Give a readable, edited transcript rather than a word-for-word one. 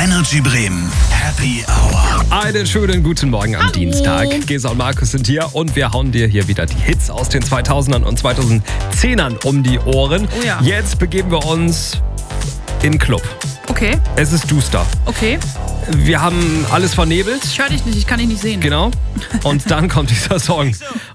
Energy Bremen Happy Hour. Einen schönen guten Morgen am Dienstag. Gesa und Markus sind hier und wir hauen dir hier wieder die Hits aus den 2000ern und 2010ern um die Ohren. Oh ja. Jetzt begeben wir uns in den Club. Okay, Es ist duster. okay. Wir haben alles vernebelt. Ich höre dich nicht, ich kann dich nicht sehen. Genau. Und dann kommt dieser Song.